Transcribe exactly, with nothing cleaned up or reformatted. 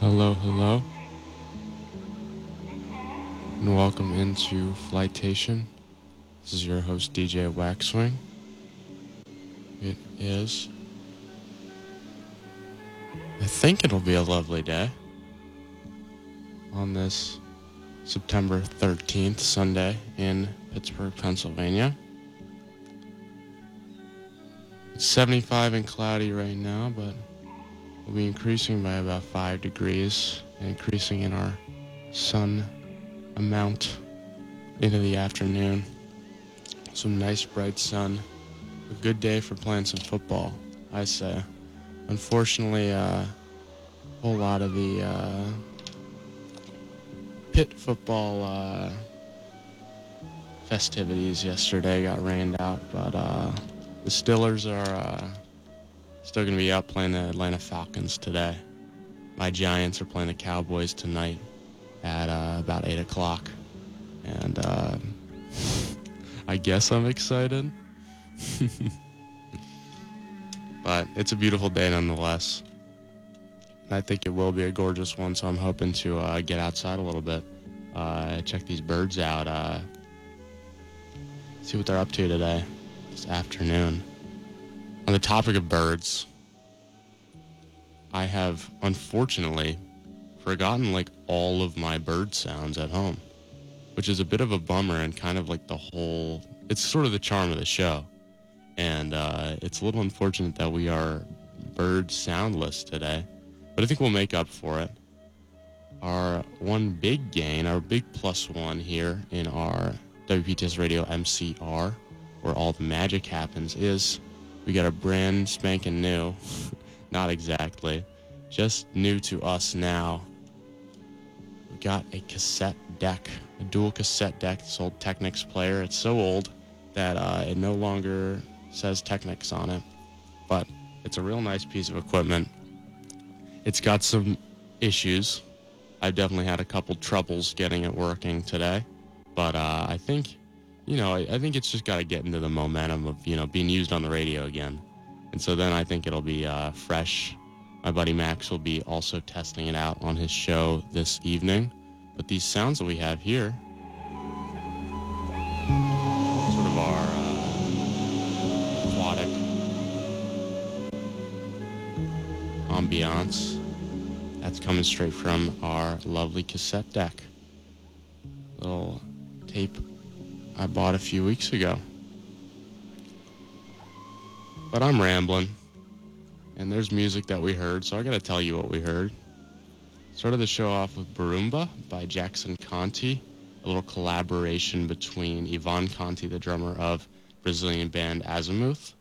Hello, hello, and welcome into Flightation. This is your host, D J Waxwing. It is, I think it'll be a lovely day on this September thirteenth, Sunday in Pittsburgh, Pennsylvania. It's seventy-five and cloudy right now, but we'll be increasing by about five degrees, and increasing in our sun amount into the afternoon. Some nice bright sun. A good day for playing some football, I say. Unfortunately, uh, a whole lot of the uh, Pitt football uh, festivities yesterday got rained out, but uh, the Stillers are uh, still going to be out playing the Atlanta Falcons today. My Giants are playing the Cowboys tonight at uh, about eight o'clock. And uh, I guess I'm excited. But it's a beautiful day nonetheless. And I think it will be a gorgeous one, so I'm hoping to uh, get outside a little bit. Uh, check these birds out. Uh, see what they're up to today, this afternoon. On the topic of birds, I have unfortunately forgotten like all of my bird sounds at home, which is a bit of a bummer and kind of like the whole, it's sort of the charm of the show. And uh, it's a little unfortunate that we are bird soundless today, but I think we'll make up for it. Our one big gain, our big plus one here in our W P T S Radio M C R, where all the magic happens, is we got a brand spanking new, not exactly, just new to us now. We got a cassette deck, a dual cassette deck, this old Technics player. It's so old that uh, it no longer says Technics on it, but it's a real nice piece of equipment. It's got some issues. I've definitely had a couple troubles getting it working today, but uh, I think, you know, I, I think it's just got to get into the momentum of, you know, being used on the radio again. And so then I think it'll be uh, fresh. My buddy Max will be also testing it out on his show this evening. But these sounds that we have here, sort of our uh, aquatic ambiance, that's coming straight from our lovely cassette deck. Little tape I bought a few weeks ago. But I'm rambling, and there's music that we heard, so I gotta tell you what we heard. Started the show off with Barumba by Jackson Conte, a little collaboration between Ivan Conte, the drummer of Brazilian band Azimuth,